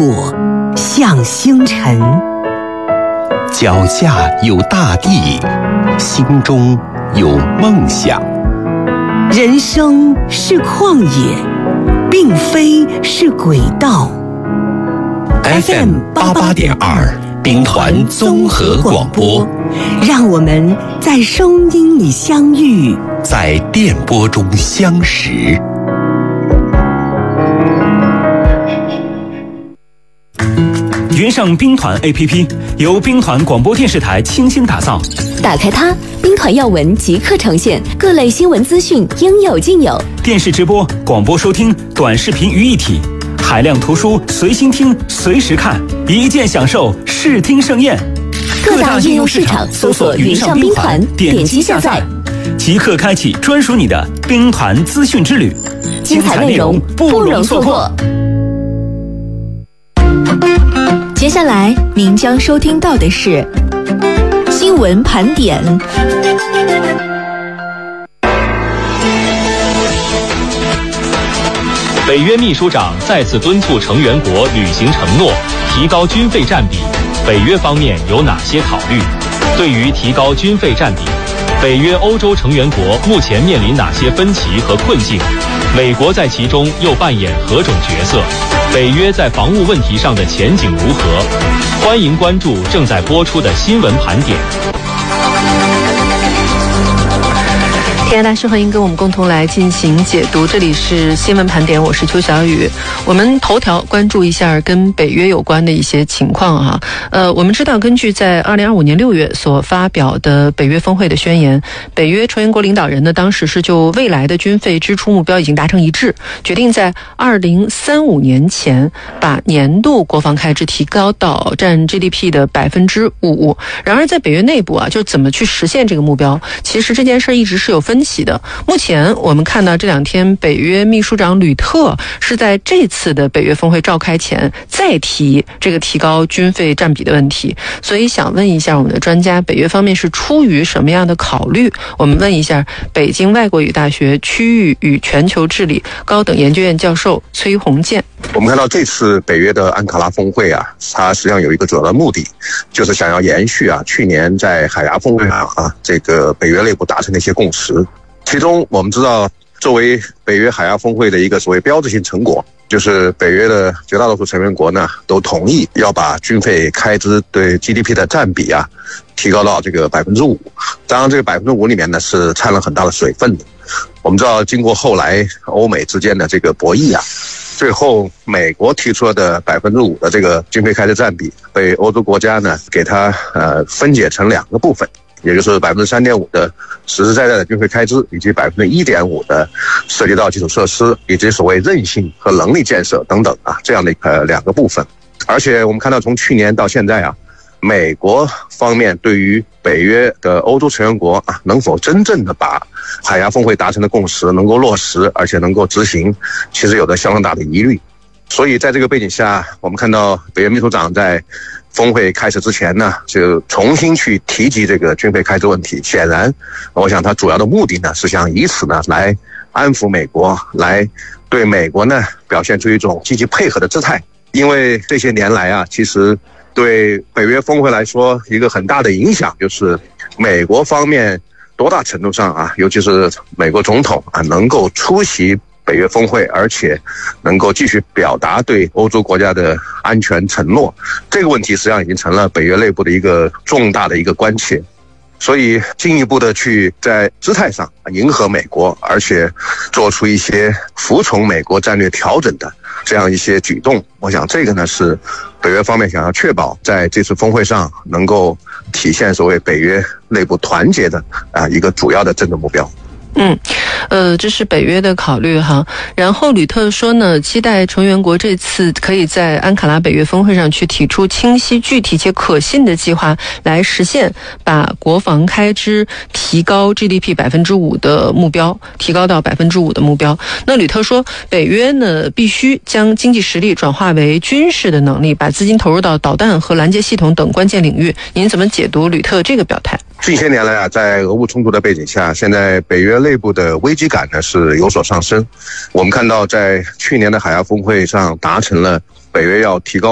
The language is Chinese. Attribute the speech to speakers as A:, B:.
A: 果像星辰。
B: 脚下有大地，心中有梦想。
A: 人生是旷野，并非是轨道。
B: FM 88.2兵团综合广播，
A: 让我们在声音里相遇，
B: 在电波中相识。
C: 云上兵团 APP 由兵团广播电视台倾心打造，
D: 打开它，兵团要闻即刻呈现，各类新闻资讯应有尽有，
C: 电视直播、广播收听、短视频于一体，海量图书随心听随时看，一键享受视听盛宴。
D: 各大应用市场搜索云上兵团，点击下载，
C: 即刻开启专属你的兵团资讯之旅，
D: 精彩内容不容错过。接下来您将收听到的是新闻盘点。
E: 北约秘书长再次敦促成员国履行承诺，提高军费占比。北约方面有哪些考虑？对于提高军费占比，北约欧洲成员国目前面临哪些分歧和困境？美国在其中又扮演何种角色？北约在防务问题上的前景如何？欢迎关注正在播出的新闻盘点。
F: 天涯大师，欢迎跟我们共同来进行解读。这里是新闻盘点，我是邱小雨。我们头条关注一下跟北约有关的一些情况啊。我们知道，根据在2025年6月所发表的北约峰会的宣言，北约成员国领导人呢，当时是就未来的军费支出目标已经达成一致，决定在2035年前把年度国防开支提高到占 GDP 的5%。然而，在北约内部啊，就怎么去实现这个目标，其实这件事一直是有分歧的。目前我们看到这两天北约秘书长吕特是在这次的北约峰会召开前再提这个提高军费占比的问题，所以想问一下我们的专家，北约方面是出于什么样的考虑？我们问一下北京外国语大学区域与全球治理高等研究院教授崔洪建。
G: 我们看到这次北约的安卡拉峰会啊，它实际上有一个主要的目的，就是想要延续去年在海牙峰会上这个北约内部达成的一些共识。其中我们知道，作为北约海牙峰会的一个所谓标志性成果，就是北约的绝大多数成员国呢都同意要把军费开支对 GDP 的占比提高到这个5%。当然这个5%里面呢是掺了很大的水分的。我们知道经过后来欧美之间的这个博弈最后美国提出的5%的这个军费开支占比被欧洲国家呢给它分解成两个部分，也就是3.5%的实实在在的军费开支，以及1.5%的涉及到基础设施以及所谓韧性和能力建设等等这样的两个部分。而且我们看到从去年到现在美国方面对于北约的欧洲成员国能否真正的把海牙峰会达成的共识能够落实，而且能够执行，其实有着相当大的疑虑。所以在这个背景下，我们看到北约秘书长在峰会开始之前呢，就重新去提及这个军费开支问题。显然，我想他主要的目的呢，是想以此呢来安抚美国，来对美国呢表现出一种积极配合的姿态。因为这些年来其实对北约峰会来说，一个很大的影响就是美国方面多大程度上尤其是美国总统能够出席北约峰会，而且能够继续表达对欧洲国家的安全承诺，这个问题实际上已经成了北约内部的一个重大的一个关切。所以进一步的去在姿态上迎合美国，而且做出一些服从美国战略调整的这样一些举动，我想这个呢是北约方面想要确保在这次峰会上能够体现所谓北约内部团结的一个主要的政治目标。
F: 这是北约的考虑哈。然后吕特说呢，期待成员国这次可以在安卡拉北约峰会上去提出清晰、具体且可信的计划，来实现把国防开支提高 GDP 5%的目标，提高到5%的目标。那吕特说，北约呢必须将经济实力转化为军事的能力，把资金投入到导弹和拦截系统等关键领域。您怎么解读吕特这个表态？
G: 近些年来在俄乌冲突的背景下，现在北约内部的危机感呢是有所上升。我们看到在去年的海牙峰会上达成了北约要提高